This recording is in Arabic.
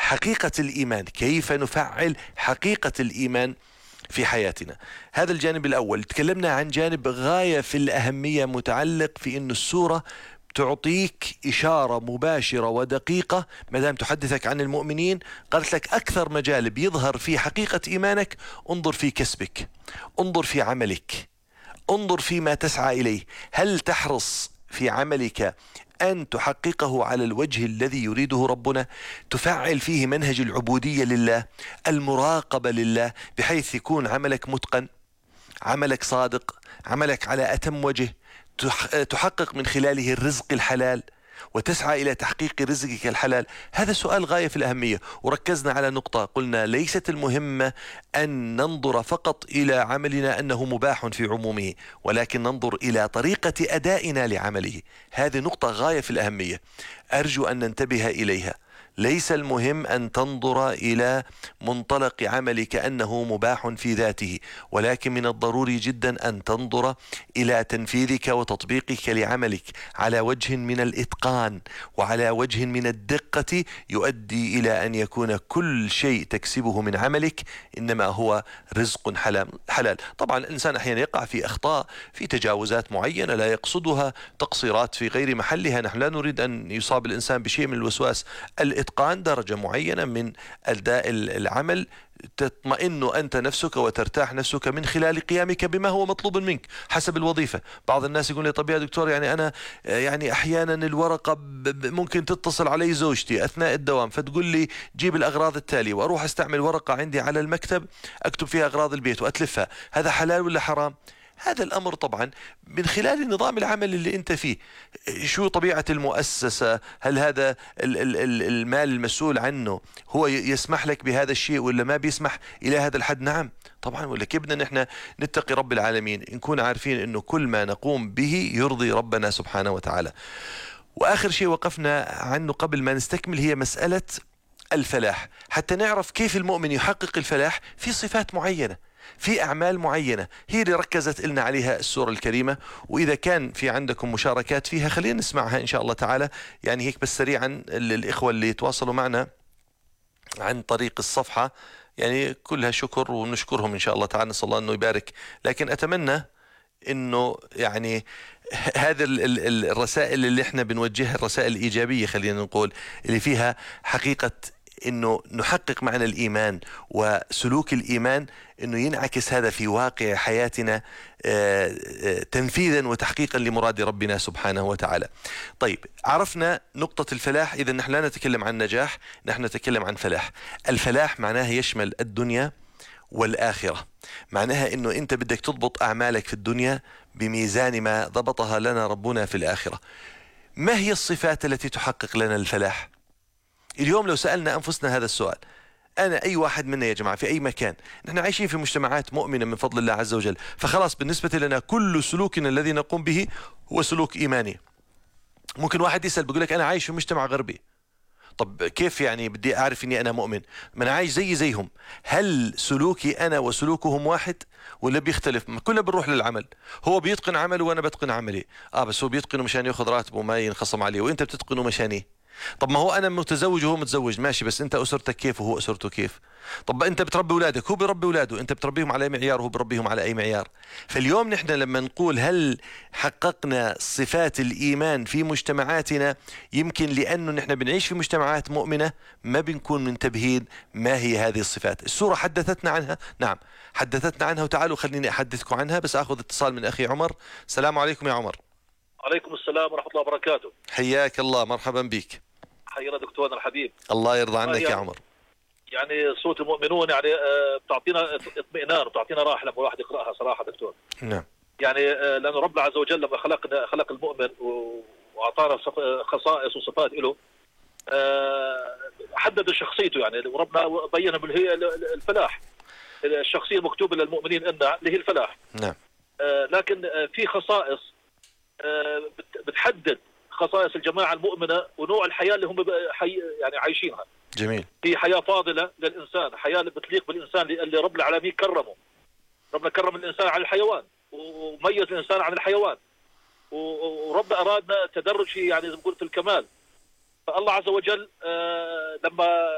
حقيقة الإيمان، كيف نفعل حقيقة الإيمان في حياتنا. هذا الجانب الأول. تكلمنا عن جانب غاية في الأهمية متعلق في أن السورة تعطيك إشارة مباشرة ودقيقة ما دام تحدثك عن المؤمنين. قالت لك أكثر مجال بيظهر في حقيقة إيمانك، انظر في كسبك، انظر في عملك، انظر فيما تسعى إليه. هل تحرص في عملك أن تحققه على الوجه الذي يريده ربنا؟ تفعل فيه منهج العبودية لله، المراقبة لله، بحيث يكون عملك متقن، عملك صادق، عملك على أتم وجه، تحقق من خلاله الرزق الحلال وتسعى إلى تحقيق رزقك الحلال. هذا سؤال غاية في الأهمية. وركزنا على نقطة، قلنا ليست المهمة أن ننظر فقط إلى عملنا أنه مباح في عمومه، ولكن ننظر إلى طريقة أدائنا لعمله. هذه نقطة غاية في الأهمية، أرجو أن ننتبه إليها. ليس المهم أن تنظر إلى منطلق عملك أنه مباح في ذاته، ولكن من الضروري جدا أن تنظر إلى تنفيذك وتطبيقك لعملك على وجه من الإتقان وعلى وجه من الدقة، يؤدي إلى أن يكون كل شيء تكسبه من عملك إنما هو رزق حلال. طبعا الإنسان أحيانا يقع في أخطاء، في تجاوزات معينة لا يقصدها، تقصيرات في غير محلها. نحن لا نريد أن يصاب الإنسان بشيء من الوسواس. الإتقان درجة معينة من أداء العمل تطمئن أنت نفسك وترتاح نفسك من خلال قيامك بما هو مطلوب منك حسب الوظيفة. بعض الناس يقول لي طب يا دكتور يعني أنا يعني أحيانا الورقة ممكن تتصل علي زوجتي أثناء الدوام فتقول لي جيب الأغراض التالية، وأروح أستعمل ورقة عندي على المكتب أكتب فيها أغراض البيت وأتلفها. هذا حلال ولا حرام؟ هذا الأمر طبعا من خلال نظام العمل اللي أنت فيه. شو طبيعة المؤسسة؟ هل هذا المال المسؤول عنه هو يسمح لك بهذا الشيء ولا ما بيسمح إلى هذا الحد؟ نعم طبعا. ولا كيف بدنا نحن نتقي رب العالمين؟ نكون عارفين أنه كل ما نقوم به يرضي ربنا سبحانه وتعالى. وآخر شيء وقفنا عنه قبل ما نستكمل هي مسألة الفلاح. حتى نعرف كيف المؤمن يحقق الفلاح في صفات معينة، في أعمال معينة، هي اللي ركزت لنا عليها السورة الكريمة. وإذا كان في عندكم مشاركات فيها خلينا نسمعها إن شاء الله تعالى. يعني هيك بس سريعا الإخوة اللي يتواصلوا معنا عن طريق الصفحة يعني كلها شكر ونشكرهم إن شاء الله تعالى، نسأل الله أنه يبارك. لكن أتمنى أنه يعني هذا الرسائل اللي احنا بنوجهها، الرسائل الإيجابية خلينا نقول، اللي فيها حقيقة انه نحقق معنى الايمان وسلوك الايمان، انه ينعكس هذا في واقع حياتنا تنفيذا وتحقيقا لمراد ربنا سبحانه وتعالى. طيب عرفنا نقطة الفلاح. اذا نحن لا نتكلم عن نجاح، نحن نتكلم عن فلاح. الفلاح معناه يشمل الدنيا والآخرة. معناها انه انت بدك تضبط اعمالك في الدنيا بميزان ما ضبطها لنا ربنا في الآخرة. ما هي الصفات التي تحقق لنا الفلاح؟ اليوم لو سألنا أنفسنا هذا السؤال، أنا أي واحد منا يا جماعة في أي مكان، نحن عايشين في مجتمعات مؤمنة من فضل الله عز وجل، فخلاص بالنسبة لنا كل سلوكنا الذي نقوم به هو سلوك إيماني. ممكن واحد يسأل بيقول لك أنا عايش في مجتمع غربي، طب كيف يعني بدي أعرف إني أنا مؤمن؟ ما أنا عايش زيهم. هل سلوكي أنا وسلوكهم واحد ولا بيختلف؟ كلنا بنروح للعمل، هو بيتقن عمله وأنا بتقن عملي. بس هو بيتقنه مشان يأخذ راتبه وما ينخصم عليه، وأنت بتتقنه مشان طب ما هو أنا متزوج وهو متزوج ماشي، بس أنت أسرتك كيف وهو أسرته كيف؟ طب أنت بتربي أولادك، هو بربي أولاده، أنت بتربيهم على أي معيار وهو بربيهم على أي معيار. فاليوم نحن لما نقول هل حققنا صفات الإيمان في مجتمعاتنا، يمكن لأنه نحن بنعيش في مجتمعات مؤمنة ما بنكون منتبهين ما هي هذه الصفات. السورة حدثتنا عنها، نعم حدثتنا عنها، وتعالوا خليني أحدثكم عنها. بس أخذ اتصال من أخي عمر. السلام عليكم يا عمر. عليكم السلام ورحمة الله وبركاته. حياك الله، مرحبا بك. حيانا دكتورنا الحبيب. الله يرضى عنك يا عمر. يعني صوت المؤمنون يعني بتعطينا اطمئنان وبتعطينا راحة لما الواحد يقرأها صراحة دكتور. نعم. يعني لأن ربنا عز وجل لما خلق المؤمن وأعطانا خصائص وصفات له، حدد شخصيته. يعني وربنا بين من هي الفلاح، الشخصية المكتوبة للمؤمنين إنها اللي هي الفلاح. نعم. لكن في خصائص بتحدد خصائص الجماعة المؤمنة ونوع الحياة اللي هم يعني عايشينها. جميل. في حياة فاضلة للإنسان، حياة بتليق بالإنسان اللي رب العالمين كرمه. ربنا كرم الإنسان على الحيوان وميز الإنسان عن الحيوان، ورب أرادنا تدرج يعني زي ما قلت في الكمال. فالله عز وجل لما